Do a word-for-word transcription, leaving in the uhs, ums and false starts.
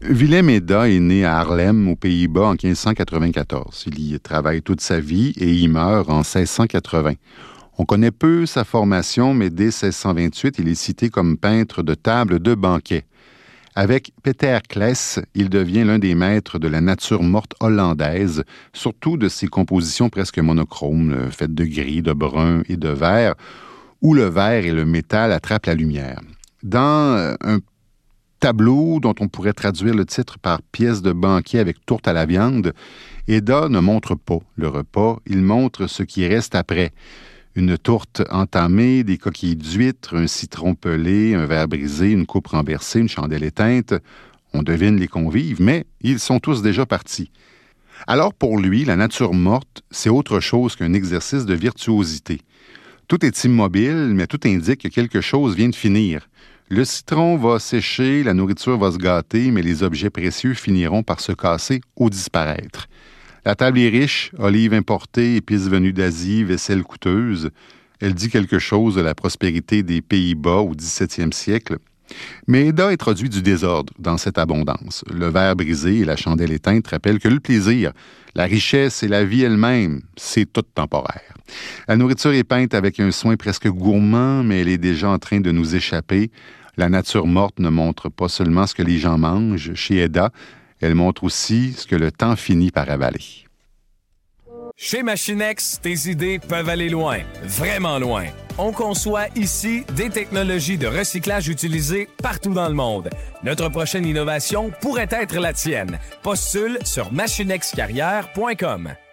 Willem Eda est né à Haarlem, aux Pays-Bas, en quinze cent quatre-vingt-quatorze. Il y travaille toute sa vie et y meurt en seize cent quatre-vingts. On connaît peu sa formation, mais dès seize cent vingt-huit, il est cité comme peintre de tables de banquet. Avec Peter Kless, il devient l'un des maîtres de la nature morte hollandaise, surtout de ses compositions presque monochromes, faites de gris, de brun et de vert, où le vert et le métal attrapent la lumière. Dans un tableau dont on pourrait traduire le titre par « pièce de banquet avec tourte à la viande », Eda ne montre pas le repas, il montre ce qui reste après. Une tourte entamée, des coquilles d'huîtres, un citron pelé, un verre brisé, une coupe renversée, une chandelle éteinte. On devine les convives, mais ils sont tous déjà partis. Alors pour lui, la nature morte, c'est autre chose qu'un exercice de virtuosité. Tout est immobile, mais tout indique que quelque chose vient de finir. Le citron va sécher, la nourriture va se gâter, mais les objets précieux finiront par se casser ou disparaître. La table est riche, olives importées, épices venues d'Asie, vaisselle coûteuse. Elle dit quelque chose de la prospérité des Pays-Bas au dix-septième siècle. Mais Eda introduit du désordre dans cette abondance. Le verre brisé et la chandelle éteinte rappellent que le plaisir, la richesse et la vie elle-même, c'est tout temporaire. La nourriture est peinte avec un soin presque gourmand, mais elle est déjà en train de nous échapper. La nature morte ne montre pas seulement ce que les gens mangent. Chez Eda, elle montre aussi ce que le temps finit par avaler. Chez Machinex, tes idées peuvent aller loin, vraiment loin. On conçoit ici des technologies de recyclage utilisées partout dans le monde. Notre prochaine innovation pourrait être la tienne. Postule sur machinexcarrière point com.